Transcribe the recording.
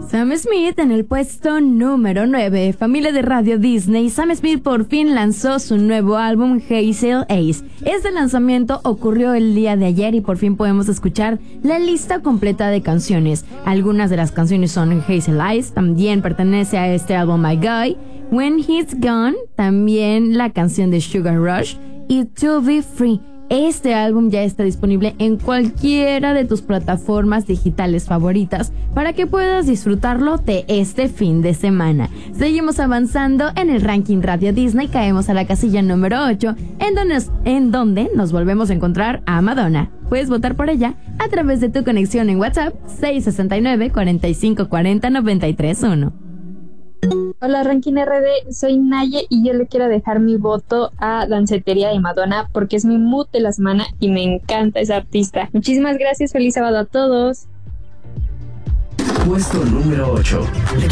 Sam Smith en el puesto número 9. Familia de Radio Disney, Sam Smith por fin lanzó su nuevo álbum Hazel Ace. Este lanzamiento ocurrió el día de ayer y por fin podemos escuchar la lista completa de canciones. Algunas de las canciones son Hazel Ace, también pertenece a este álbum My Guy, When He's Gone, también la canción de Sugar Rush y To Be Free. Este álbum ya está disponible en cualquiera de tus plataformas digitales favoritas para que puedas disfrutarlo de este fin de semana. Seguimos avanzando en el ranking Radio Disney, caemos a la casilla número 8, en donde nos volvemos a encontrar a Madonna. Puedes votar por ella a través de tu conexión en WhatsApp 669-4540-931. Hola Ranking RD, soy Naye y yo le quiero dejar mi voto a Dancetería de Madonna porque es mi mood de la semana y me encanta esa artista. Muchísimas gracias, feliz sábado a todos. Puesto número 8.